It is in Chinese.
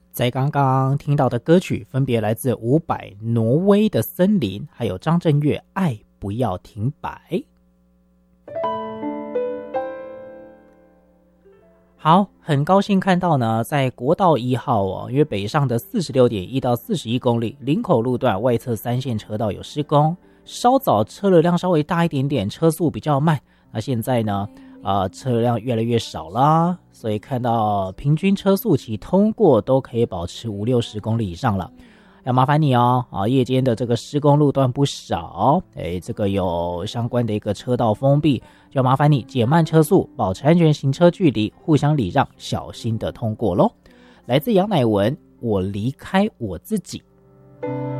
在刚刚听到的歌曲分别来自伍佰挪威的森林，还有张震岳爱不要停摆。好，很高兴看到呢，在国道1号因为北上的46.1到41公里，林口路段外侧3线车道有施工，稍早车流量稍微大一点点，车速比较慢。那现在呢，车流量越来越少啦，所以看到平均车速其通过都可以保持50-60公里以上了。要麻烦你夜间的这个施工路段不少，这个有相关的一个车道封闭，就要麻烦你减慢车速，保持安全行车距离，互相礼让，小心的通过咯。来自杨乃文，我离开我自己。